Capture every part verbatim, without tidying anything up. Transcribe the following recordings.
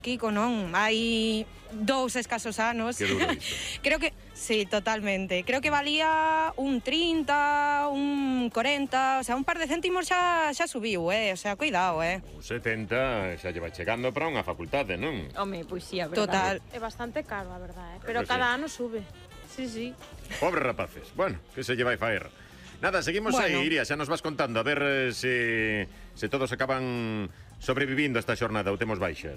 Kiko, non, hai dous escasos anos. Que duro iso. Creo que, sí, totalmente. Creo que valía un trinta, un cuarenta, o sea, un par de céntimos xa, xa subiu, eh, o sea, cuidado, eh. Un setenta xa lle vai chegando para unha facultade, non? Home, pois sí, a Total. verdade. É bastante caro, a verdade, eh? Pero Pero sí. cada ano sube. Sí, sí. Pobres rapaces. Bueno, que se lle vai faer. Nada, seguimos Bueno. aí, Iria, xa nos vas contando a ver eh, se, se todos acaban sobrevivindo esta xornada ou temos baixas.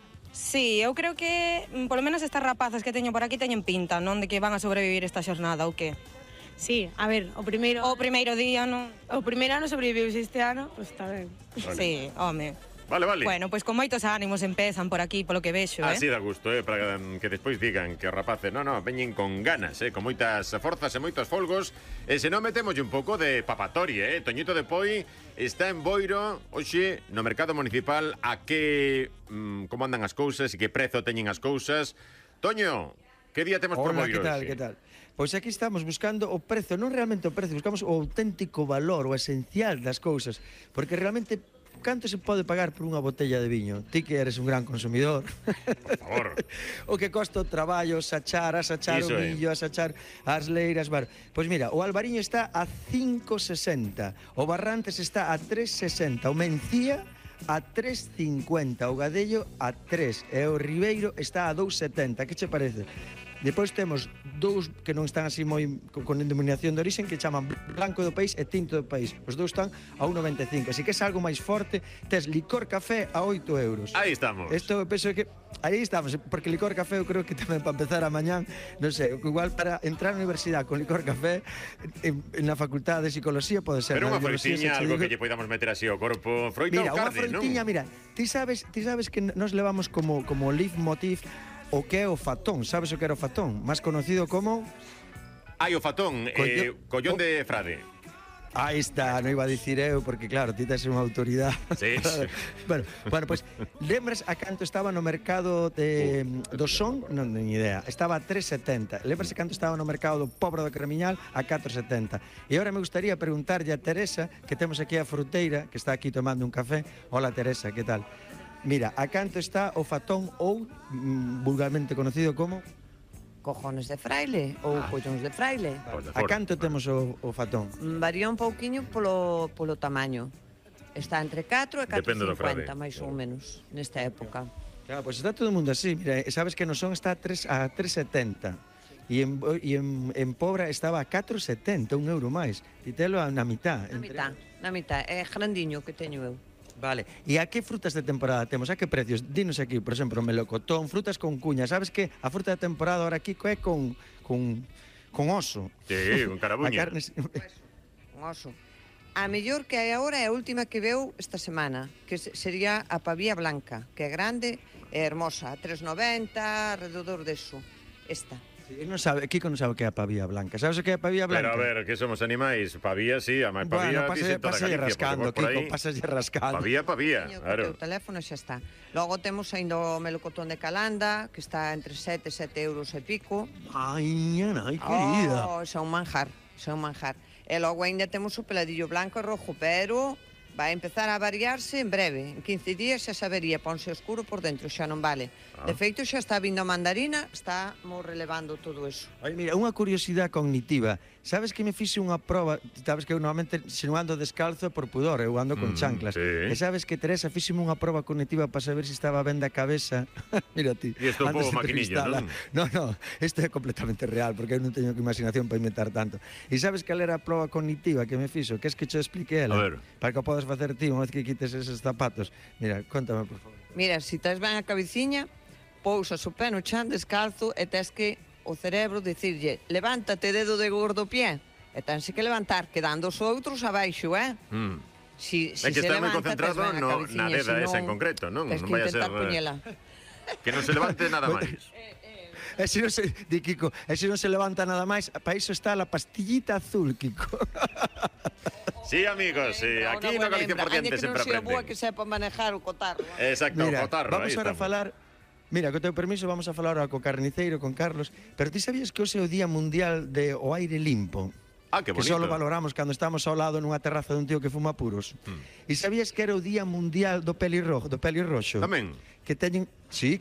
Sí, eu creo que, mm, polo menos estas rapazas que teño por aquí teñen pinta, non? De que van a sobrevivir esta xornada, ou que? Sí, a ver, o primeiro... O primeiro día, non? O primeiro ano sobreviviu este ano, pois está ben. Vale. Sí, home. Vale, vale. Bueno, pois con moitos ánimos empezan por aquí, polo que vexo, eh? Así dá gusto, eh, para que despois digan que os rapaces, no, no, veñen con ganas, eh, con moitas forzas e moitos folgos, e se non metemos un pouco de papatoria, eh. Toñito de Poi está en Boiro, hoxe, no mercado municipal, a que, mm, como andan as cousas e que prezo teñen as cousas. Toño, que día temos por Hola, Boiro que tal, hoxe? que tal? Pois aquí estamos buscando o prezo, non realmente o prezo, buscamos o auténtico valor, o esencial das cousas, porque realmente canto se pode pagar por unha botella de viño? Ti que eres un gran consumidor. Por favor. O que costa o traballo, sachar, asachar Iso o é. millo, asachar as leiras, bar. Pois mira, o Albariño está a cinco sesenta, o Barrantes está a tres sesenta, o Mencía a tres cincuenta, o Gadello a tres e o Ribeiro está a dous setenta. Que che parece? Depois temos dous que non están así moi con denominación de orixen, que chaman Blanco do País e Tinto do País. Os dous están a un noventa e cinco. Así que é algo máis forte, tes licor café a oito euros. Aí estamos. Isto eu penso que aí estamos, porque licor café eu creo que tamén para empezar a mañán, non sei, igual para entrar na universidade con licor café en, na facultade de psicología pode ser. Pero na unha biología, froitiña, se che algo digo- que lle podamos meter así ao corpo. Froita Mira, ou unha carne, non? froitiña, mira, ti sabes, ti sabes que nos levamos como como leitmotiv o que é o fatón. Sabes o que era o fatón? Máis conocido como... Hai o fatón, eh, Collo- collón o- de frade. Aí está, non iba a dicir eu, porque claro, ti tes unha autoridade. Sí, sí. bueno, bueno, pois, pues, lembras a canto estaba no mercado de, do son? Non teño idea. Estaba a tres setenta. Lembras a canto estaba no mercado do Pobro do Cremiñal? A catro setenta. E agora me gustaría preguntarlle a Teresa, que temos aquí a fruteira, que está aquí tomando un café. Hola, Teresa, que tal? Mira, a canto está o fatón ou, mm, vulgarmente conocido como... Cojones de fraile ou Ah. collóns de fraile. Pois de A fora. canto temos o, o fatón? Mm, Varía un pouquiño polo, polo tamaño. Está entre catro e catro Depende do cincuenta, frade. máis ou menos, nesta época. Claro, pois está todo o mundo así. Mira, e sabes que no son está a tres a tres setenta. E en, e en, en Pobra estaba a catro setenta, un euro máis. Ti telo na mitad. Na mitad, na mitad. É grandiño que teño eu. Vale. E a que frutas de temporada temos? A que precios? Dinos aquí, por exemplo, melocotón, frutas con cuña. Sabes que a fruta de temporada ahora aquí é con con con oso. Sí, con A carabuña. carne Un oso. A mellor que hai agora é a última que veu esta semana, que se- sería a pavía blanca, que é grande e hermosa, a tres noventa, alrededor deso. Esta. Sí, non sabe, Kiko non sabe o que é a pavía blanca. Sabes o que é a pavía Pero blanca? a ver, que somos animais. Pavía, sí, a máis pavía, bueno, dicen toda pasa, Galicia, rascando, porque por Kiko, aí... pasalle rascando. Pavía, pavía, Teño claro. o teu teléfono e xa está. Logo temos ainda o melocotón de Calanda, que está entre sete e sete euros e pico. Ai, ai, querida. Oh, xa un manjar, xa un manjar. E logo ainda temos o peladillo blanco e rojo, pero vai empezar a variarse en breve. En quince días xa sabería, ponse oscuro por dentro, xa non vale. Ah. De feito, xa está vindo a mandarina, está mo relevando todo eso. Ai, mira, unha curiosidade cognitiva. Sabes que me fixe unha proba, sabes que eu normalmente se non ando descalzo é por pudor, eu ando con Mm, chanclas. sí. E sabes que Teresa fixeme unha proba cognitiva para saber se estaba ben da cabeza. Mira ti. E isto é un antes pouco de maquinilla, entrevistala. non? No, no, isto é completamente real, porque eu non teño que imaginación para inventar tanto. E sabes cal era a proba cognitiva que me fixo? Que es que che explique ela? A ver. Para que o podas facer ti unha vez que quites esos zapatos. Mira, contame, por favor. Mira, se tes ben a cabeciña, pousas o pé no chan descalzo e tes que o cerebro dicirlle levántate dedo de gordo pie. E tense que levantar, quedando os outros abaixo, eh? Mm. Si, si Hai que se estar moi levanta, tes concentrado ben a no- cabeciña, na deda senón esa en concreto, non? tes Non que vai a ser, intentar eh, poñela. Que non se levante nada máis. E se non se, di Kiko, e se non se levanta nada máis, para iso está la pastillita azul, Kiko. Sí, amigos, sí, aquí no Galicia por diante sempre que non sea boa aprenden. que sepa manejar o cotarro. Exacto, Mira, cotarro, vamos aí ahora a estamos. falar. Mira, co teu permiso vamos a falar ahora co carniceiro, con Carlos. Pero ti sabías que hoxe é o Día Mundial de o aire limpo? Ah, que Que bonito. só lo valoramos cando estamos ao lado nunha terraza dun tío que fuma puros. Hmm. E sabías que era o Día Mundial do pelirrojo, do pelirroxo? Tamén. Que teñen, sí,